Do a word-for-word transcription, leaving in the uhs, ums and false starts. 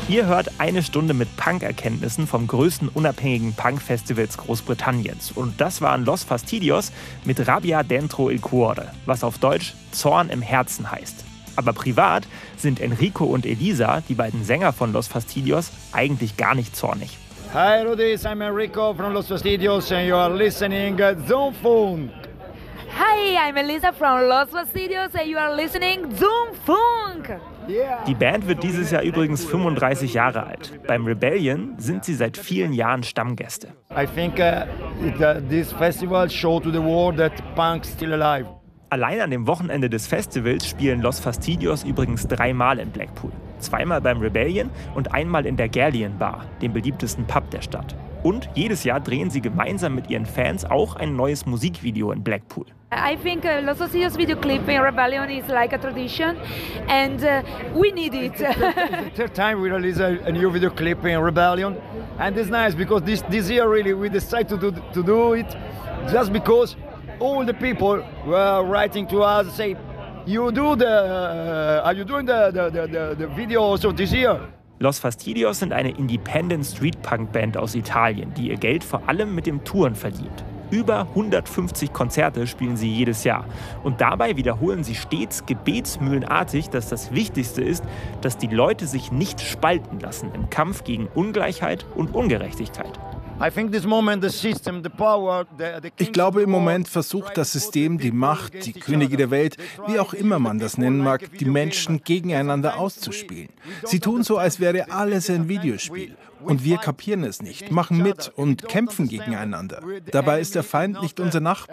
Ihr hört eine Stunde mit Punk-Erkenntnissen vom größten unabhängigen Punk-Festivals Großbritanniens. Und das waren Los Fastidios mit Rabbia dentro il cuore, was auf Deutsch Zorn im Herzen heißt. Aber privat sind Enrico und Elisa, die beiden Sänger von Los Fastidios, eigentlich gar nicht zornig. Hi Rudis, I'm Enrico from Los Fastidios and you are listening to Zoom Funk. Hi, I'm Elisa from Los Fastidios and you are listening Zoom Funk. Die Band wird dieses Jahr übrigens fünfunddreißig Jahre alt. Beim Rebellion sind sie seit vielen Jahren Stammgäste. I think uh, it, uh, this festival show to the world that punk's still alive. Allein an dem Wochenende des Festivals spielen Los Fastidios übrigens dreimal in Blackpool. Zweimal beim Rebellion und einmal in der Galleon Bar, dem beliebtesten Pub der Stadt. Und jedes Jahr drehen sie gemeinsam mit ihren Fans auch ein neues Musikvideo in Blackpool. I think uh, Los Fastidios video clip in Rebellion is like a tradition and uh, we need it. It's the third time we release a, a new video clip in Rebellion and it's nice because this, this year really we decided to do, to do it just because all the people were writing to us say, you do the, uh, are you doing the, the, the, the video also this year? Los Fastidios sind eine Independent Street Punk Band aus Italien, die ihr Geld vor allem mit dem Touren verdient. Über hundertfünfzig Konzerte spielen sie jedes Jahr. Und dabei wiederholen sie stets gebetsmühlenartig, dass das Wichtigste ist, dass die Leute sich nicht spalten lassen im Kampf gegen Ungleichheit und Ungerechtigkeit. Ich glaube, im Moment versucht das System, die Macht, die Könige der Welt, wie auch immer man das nennen mag, die Menschen gegeneinander auszuspielen. Sie tun so, als wäre alles ein Videospiel. Und wir kapieren es nicht, machen mit und kämpfen gegeneinander. Dabei ist der Feind nicht unser Nachbar.